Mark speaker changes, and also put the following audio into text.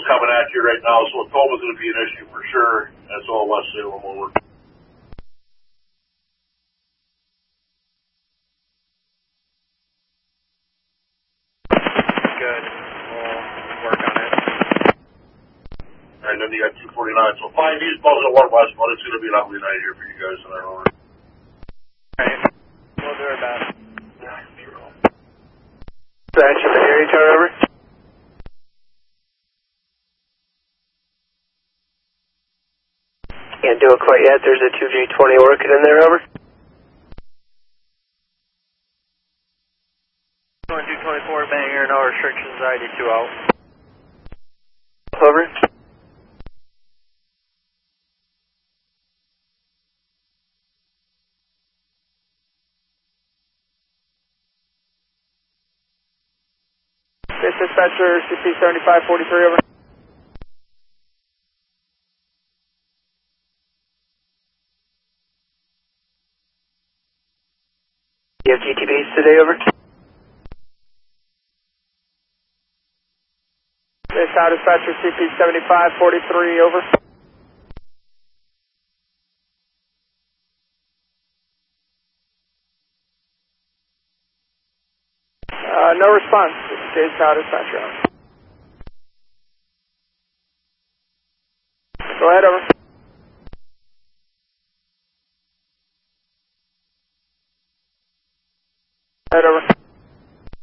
Speaker 1: coming at you right now, so Tacoma's going to be an issue for sure. That's all West Salem over.
Speaker 2: Good. We'll work on it.
Speaker 1: And then you got 249. So 5 East, buzzing 1 West, but it's going to be an ugly night here for you guys tonight over.
Speaker 2: Alright. We'll do our best.
Speaker 3: Action, the area tower over. Can't do it quite yet. There's a 2G20 working in there, over.
Speaker 2: 224, Banger, no restrictions, ID2 out.
Speaker 3: Over.
Speaker 2: This dispatcher, CP7543, over.
Speaker 3: You have GTBs today, over?
Speaker 2: This out dispatcher, CP7543, over. No response. This is Jay's out dispatcher. Go ahead, over.